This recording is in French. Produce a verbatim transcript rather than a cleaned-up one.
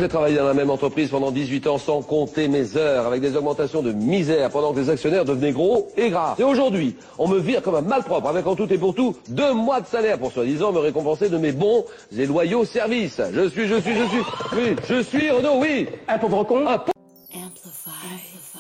J'ai travaillé dans la même entreprise pendant dix-huit ans sans compter mes heures, avec des augmentations de misère pendant que les actionnaires devenaient gros et gras. Et aujourd'hui, on me vire comme un malpropre avec en tout et pour tout deux mois de salaire pour soi-disant me récompenser de mes bons et loyaux services. Je suis, je suis, je suis, oui, je suis Renaud, oui. Un pauvre con. Un pauvre